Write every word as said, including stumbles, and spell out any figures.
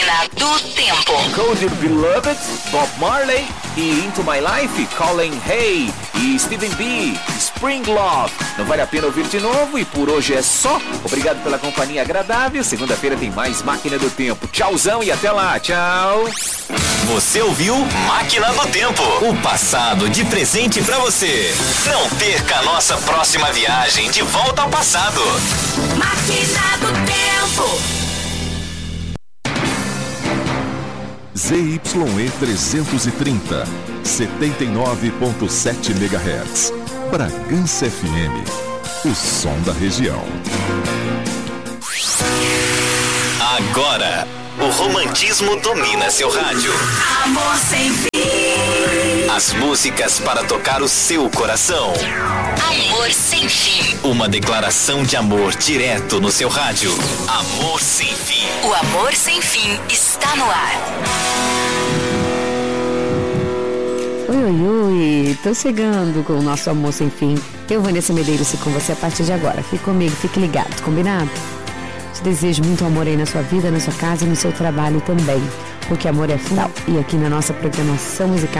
Máquina do Tempo. Cold Beloved, Bob Marley e Into My Life, Colin Hay e Steven B, Spring Love. Não vale a pena ouvir de novo e por hoje é só. Obrigado pela companhia agradável. Segunda-feira tem mais Máquina do Tempo. Tchauzão e até lá. Tchau. Você ouviu Máquina do Tempo. O passado de presente pra você. Não perca a nossa próxima viagem de volta ao passado. Máquina do Tempo. Z Y E trezentos e trinta, setenta e nove ponto sete megahertz. Bragança F M. O som da região. Agora, o romantismo domina seu rádio. Amor sem fim. As músicas para tocar o seu coração. Amor sem fim. Uma declaração de amor direto no seu rádio. Amor sem fim. O amor sem fim está no ar. Oi, oi, oi. Tô chegando com o nosso Amor Sem Fim. Eu, Vanessa Medeiros, fico com você a partir de agora. Fique comigo, fique ligado, combinado? Te desejo muito amor aí na sua vida, na sua casa e no seu trabalho também. Porque amor é fundamental. E aqui na nossa programação musical